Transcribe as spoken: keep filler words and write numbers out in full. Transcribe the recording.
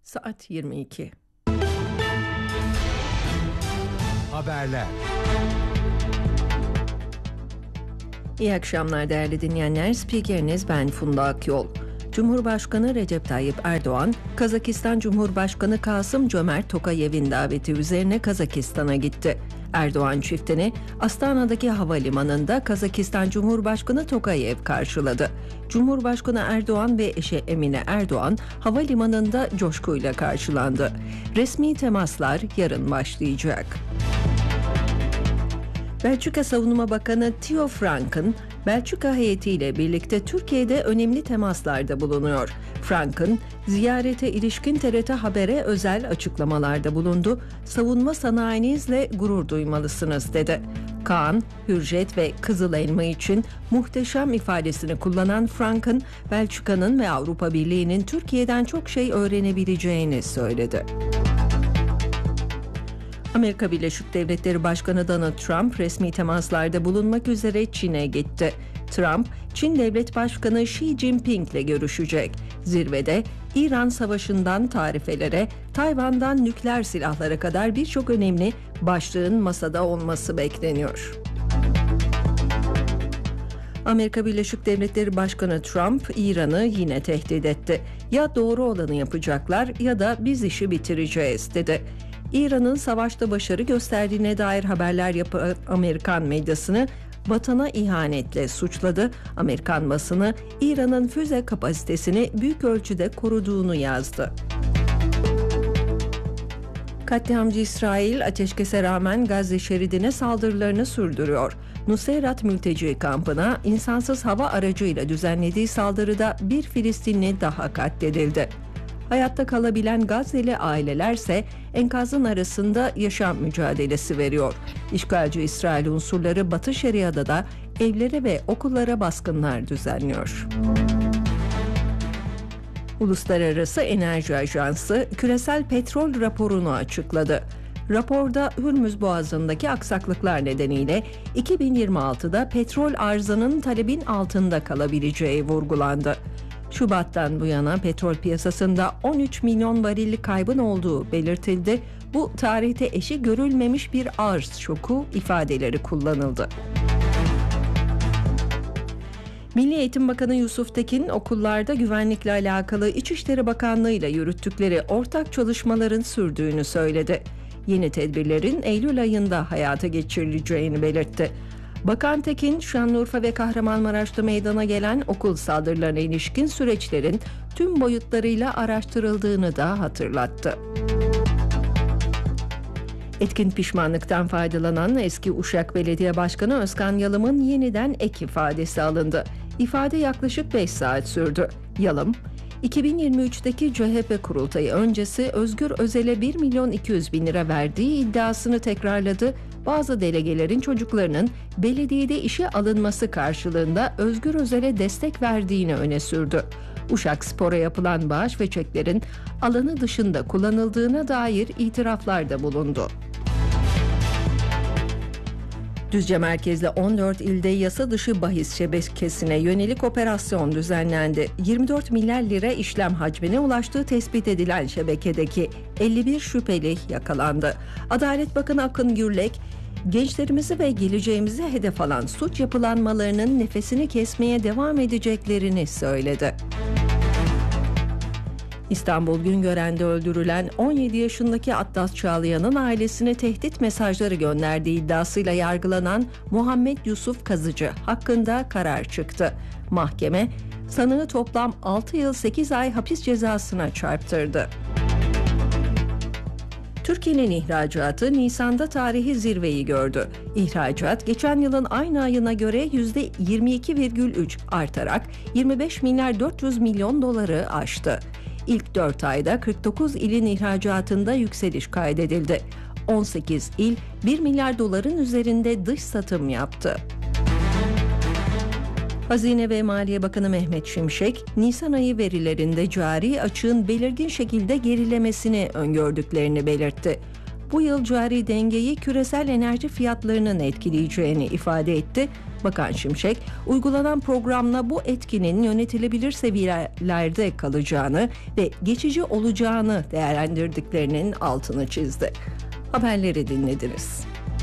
Saat yirmi iki. Haberler. İyi akşamlar değerli dinleyenler. Spikeriniz ben Funda Akyol. Cumhurbaşkanı Recep Tayyip Erdoğan, Kazakistan Cumhurbaşkanı Kasım-Jomart Tokayev'in daveti üzerine Kazakistan'a gitti. Erdoğan çiftini Astana'daki havalimanında Kazakistan Cumhurbaşkanı Tokayev karşıladı. Cumhurbaşkanı Erdoğan ve eşi Emine Erdoğan havalimanında coşkuyla karşılandı. Resmi temaslar yarın başlayacak. Belçika Savunma Bakanı Theo Frank'ın Belçika heyetiyle birlikte Türkiye'de önemli temaslarda bulunuyor. Frank'ın ziyarete ilişkin T R T Haber'e özel açıklamalarda bulundu. Savunma sanayinizle gurur duymalısınız dedi. Kaan, Hürjet ve Kızıl Elma için muhteşem ifadesini kullanan Frank'ın Belçika'nın ve Avrupa Birliği'nin Türkiye'den çok şey öğrenebileceğini söyledi. Amerika Birleşik Devletleri Başkanı Donald Trump resmi temaslarda bulunmak üzere Çin'e gitti. Trump, Çin Devlet Başkanı Xi Jinping ile görüşecek. Zirvede İran Savaşı'ndan tarifelere, Tayvan'dan nükleer silahlara kadar birçok önemli başlığın masada olması bekleniyor. Amerika Birleşik Devletleri Başkanı Trump, İran'ı yine tehdit etti. Ya doğru olanı yapacaklar ya da biz işi bitireceğiz dedi. İran'ın savaşta başarı gösterdiğine dair haberler yapan Amerikan medyasını vatana ihanetle suçladı. Amerikan basını İran'ın füze kapasitesini büyük ölçüde koruduğunu yazdı. Katliamcı İsrail ateşkese rağmen Gazze şeridine saldırılarını sürdürüyor. Nuseyrat mülteci kampına insansız hava aracıyla düzenlediği saldırıda bir Filistinli daha katledildi. Hayatta kalabilen Gazze'li ailelerse enkazın arasında yaşam mücadelesi veriyor. İşgalci İsrail unsurları Batı Şeria'da da evlere ve okullara baskınlar düzenliyor. Uluslararası Enerji Ajansı küresel petrol raporunu açıkladı. Raporda Hürmüz Boğazı'ndaki aksaklıklar nedeniyle iki bin yirmi altıda petrol arzının talebin altında kalabileceği vurgulandı. Şubat'tan bu yana petrol piyasasında on üç milyon varillik kaybın olduğu belirtildi. Bu tarihte eşi görülmemiş bir arz şoku ifadeleri kullanıldı. Milli Eğitim Bakanı Yusuf Tekin, okullarda güvenlikle alakalı İçişleri Bakanlığı ile yürüttükleri ortak çalışmaların sürdüğünü söyledi. Yeni tedbirlerin Eylül ayında hayata geçirileceğini belirtti. Bakan Tekin, Şanlıurfa ve Kahramanmaraş'ta meydana gelen okul saldırılarına ilişkin süreçlerin tüm boyutlarıyla araştırıldığını da hatırlattı. Etkin pişmanlıktan faydalanan eski Uşak Belediye Başkanı Özkan Yalım'ın yeniden ek ifadesi alındı. İfade yaklaşık beş saat sürdü. Yalım, iki bin yirmi üçteki C H P kurultayı öncesi Özgür Özel'e bir milyon iki yüz bin lira verdiği iddiasını tekrarladı. Bazı delegelerin çocuklarının belediyede işe alınması karşılığında Özgür Özel'e destek verdiğini öne sürdü. Uşak Spor'a yapılan bağış ve çeklerin alanı dışında kullanıldığına dair itiraflarda bulundu. Düzce merkezli on dört ilde yasa dışı bahis şebekesine yönelik operasyon düzenlendi. yirmi dört milyar lira işlem hacmine ulaştığı tespit edilen şebekedeki elli bir şüpheli yakalandı. Adalet Bakanı Akın Gürlek, gençlerimizi ve geleceğimizi hedef alan suç yapılanmalarının nefesini kesmeye devam edeceklerini söyledi. İstanbul Güngören'de öldürülen on yedi yaşındaki Atlas Çağlayan'ın ailesine tehdit mesajları gönderdiği iddiasıyla yargılanan Muhammed Yusuf Kazıcı hakkında karar çıktı. Mahkeme, sanığı toplam altı yıl sekiz ay hapis cezasına çarptırdı. Türkiye'nin ihracatı Nisan'da tarihi zirveyi gördü. İhracat geçen yılın aynı ayına göre yüzde yirmi iki virgül üç artarak yirmi beş milyar dört yüz milyon doları aştı. İlk dört ayda kırk dokuz ilin ihracatında yükseliş kaydedildi. on sekiz il bir milyar doların üzerinde dış satım yaptı. Hazine ve Maliye Bakanı Mehmet Şimşek, Nisan ayı verilerinde cari açığın belirgin şekilde gerilemesini öngördüklerini belirtti. Bu yıl cari dengeyi küresel enerji fiyatlarının etkileyeceğini ifade etti. Bakan Şimşek, uygulanan programla bu etkinin yönetilebilir seviyelerde kalacağını ve geçici olacağını değerlendirdiklerinin altını çizdi. Haberleri dinlediniz.